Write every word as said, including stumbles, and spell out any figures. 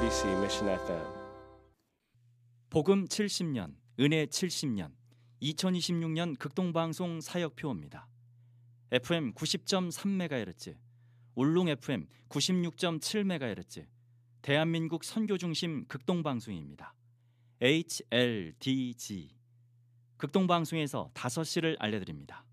케이비씨 Mission 에프엠. 복음 칠십 년, 은혜 칠십 년, 이천이십육 년 극동방송 사역표입니다. 에프엠 구십 점 삼 메가헤르츠, 울릉 에프엠 구십육 점 칠 메가헤르츠, 대한민국 선교중심 극동방송입니다. 에이치엘디지 극동방송에서 다섯 시를 알려드립니다.